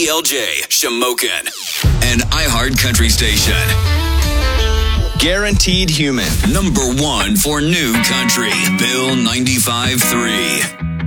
KLJ, Shamokin, an iHeart Country station. Guaranteed Human. Number 1 for new country. Bill 95.3.